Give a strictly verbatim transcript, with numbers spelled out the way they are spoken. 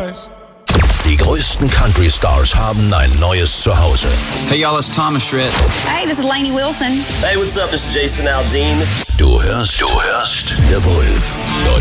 paradise. Die größten Country-Stars haben ein neues Zuhause. Hey y'all, it's Thomas Schritt. Hey, this is Lainey Wilson. Hey, what's up? This is Jason Aldean. Du hörst, du hörst The Wolf.